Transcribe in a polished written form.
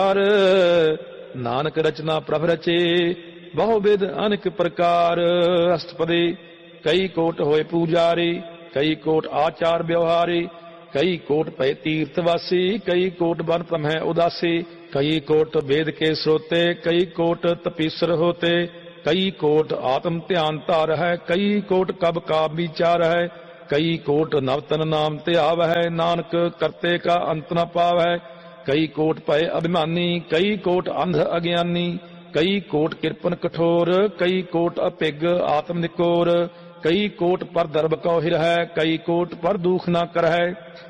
ਵਿਚਾਰ। ਨਾਨਕ ਰਚਨਾ ਪ੍ਰਭ ਰਚੇ ਬਹੁ ਵਿਧ ਅਨੇਕ ਪ੍ਰਕਾਰ। ਅਸ਼ਟਪਦੀ। ਕਈ ਕੋਟ ਹੋਏ ਪੂਜਾਰੀ, ਕਈ ਕੋਟ ਆਚਾਰ ਵਿਵਹਾਰੀ, ਕਈ ਕੋਟ ਭਏ ਤੀਰਥ ਵਾਸੀ, ਕਈ ਕੋਟ ਬਨ ਭ੍ਰਮੈ ਉਦਾਸੀ, कई कोट वेद के श्रोते, कई कोट तपीसर होते, कई कोट आत्म ध्यान धार है, कई कोट कब का विचार है, कई कोट नवतन नाम त्याव है, नानक करते का अंत न पाव है। कई कोट भय अभिमानी, कई कोट अंध अज्ञानी, कई कोट किरपन कठोर, कई कोट अभिग आत्म निकोर, कई कोट पर दर्भ कौ हिर है, कई कोट पर दुख न कर है।